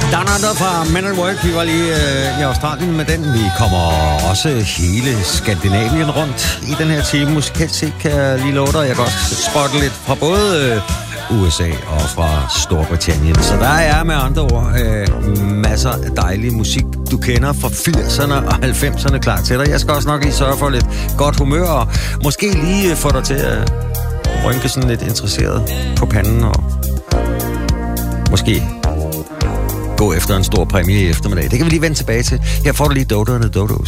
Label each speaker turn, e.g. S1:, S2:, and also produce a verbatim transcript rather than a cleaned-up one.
S1: Down Under fra Men at Work. Vi var lige øh, i Australien med den. Vi kommer også hele Skandinavien rundt i den her time. Musikalt set kan jeg lige love dig. Jeg kan også spotte lidt fra både øh, U S A og fra Storbritannien. Så der er med andre ord øh, masser af dejlig musik, du kender fra firserne og halvfemserne klar til dig. Jeg skal også nok lige sørge for lidt godt humør og måske lige få dig til at rynke sådan lidt interesseret på panden og måske gå efter en stor præmie i eftermiddag. Det kan vi lige vende tilbage til. Her får du lige Dodo and the Dodos.